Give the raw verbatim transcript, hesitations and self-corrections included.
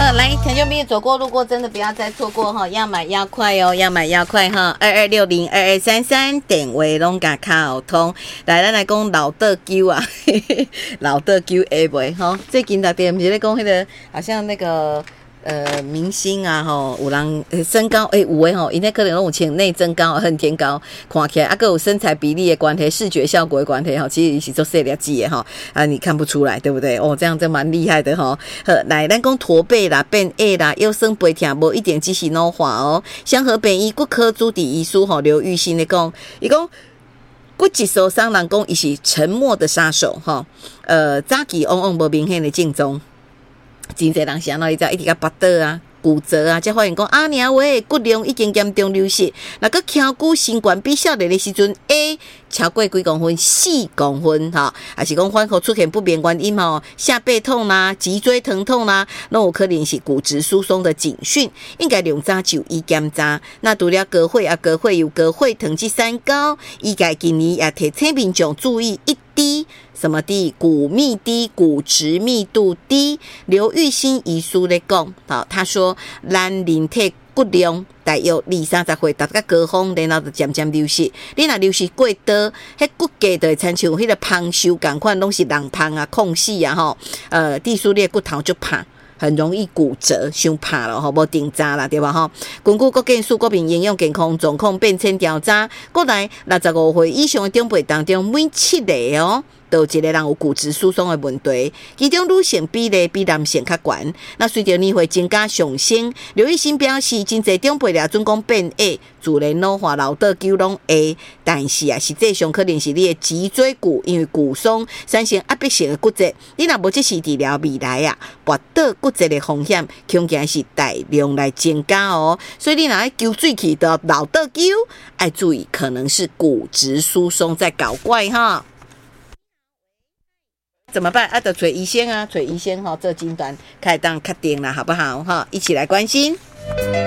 好，来，田兄兵走过路过，真的不要再错过哈，要买要快哦，要买要快哈，二二六零二二三三电话拢甲卡通。来，咱来讲老德球啊，老德球会袂哈？最近大家不是咧讲迄个，好像那个。呃，明星啊，吼，有人身高，诶、欸，有诶吼，因为可能有穿内增高、恨天高，看起来啊，个有身材比例的关系、视觉效果的关系，吼，其实是做细粒子的吼，啊，你看不出来，对不对？哦，这样就蛮厉害的吼。好，来，咱讲驼背啦、变矮啦、腰酸背痛，无一点只是老化哦。香河北医骨科主治医师吼刘玉兴咧讲，伊讲。骨质受伤人讲伊是沉默的杀手吼，呃，早期往往无明显的症状。真侪人想到伊只一直甲拔倒啊、骨折啊，才发现讲啊，娘喂，骨量已经严重流失。那个翘骨身悬比少年的时阵 ，A 超过几公分、四公分哈，还是讲患后出现不明原因吼，下背痛啦、啊、脊椎疼痛啦、啊，那有可能是骨质疏松的警讯，应该量早就医检查。那除了高血压、高血油、高血糖这三高，医界今年也提醒民众注意一低。什么低？骨密低，骨质密度低。刘玉兴医师咧讲，好，他说，咱人体骨量大约二三十岁达到高峰，然后就渐渐流失。你若流失过多，迄骨架就会亲像迄个胖瘦共款，拢是人胖啊、空隙啊吼。呃，地书列骨头就胖。很容易骨折，伤怕了吼，无定扎啦，对吧吼？根据国健署国民营养健康状况变迁调查，国内六十五岁以上的长辈当中，每七个哦，都有一个人有骨质疏松的问题，其中女性比例比男性较悬。那随着年岁增加上升，刘医生表示，真侪长辈俩准讲变矮，自然老化老倒球拢会，但是啊，实际上可能是你的脊椎骨因为骨松产生压迫性的骨折，你若无即时治疗，未来啊，滑倒骨折的风险恐惊是大量来增加哦。所以你若爱揪水去的老倒球，要注意可能是骨质疏松在搞怪哈。怎么办？啊，得找医生啊，找医生哈，这诊断开当确定了，好不好哈？一起来关心。